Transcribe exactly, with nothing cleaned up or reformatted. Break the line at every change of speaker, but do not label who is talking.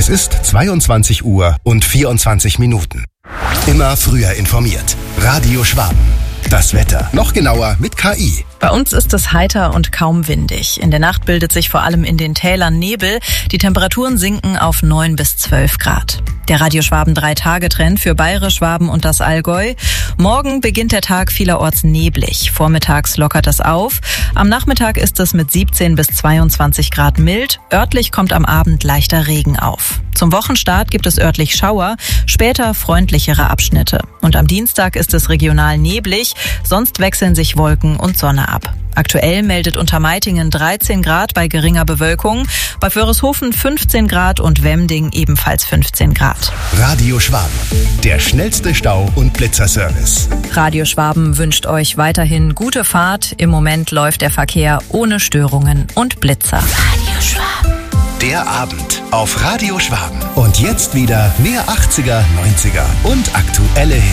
Es ist zweiundzwanzig Uhr und vierundzwanzig Minuten. Immer früher informiert. Radio Schwaben. Das Wetter. Noch genauer mit K I.
Bei uns ist es heiter und kaum windig. In der Nacht bildet sich vor allem in den Tälern Nebel. Die Temperaturen sinken auf neun bis zwölf Grad. Der Radio Schwaben drei-Tage-Trend für Bayerisch, Schwaben und das Allgäu. Morgen beginnt der Tag vielerorts neblig. Vormittags lockert es auf. Am Nachmittag ist es mit siebzehn bis zweiundzwanzig Grad mild. Örtlich kommt am Abend leichter Regen auf. Zum Wochenstart gibt es örtlich Schauer, später freundlichere Abschnitte. Und am Dienstag ist es regional neblig, sonst wechseln sich Wolken und Sonne ab. Aktuell meldet Untermeitingen dreizehn Grad bei geringer Bewölkung, bei Föhreshofen fünfzehn Grad und Wemding ebenfalls fünfzehn Grad.
Radio Schwaben, der schnellste Stau- und Blitzerservice.
Radio Schwaben wünscht euch weiterhin gute Fahrt. Im Moment läuft der Verkehr ohne Störungen und Blitzer.
Radio Schwaben. Der Abend auf Radio Schwaben. Und jetzt wieder mehr achtziger, neunziger und aktuelle Hits.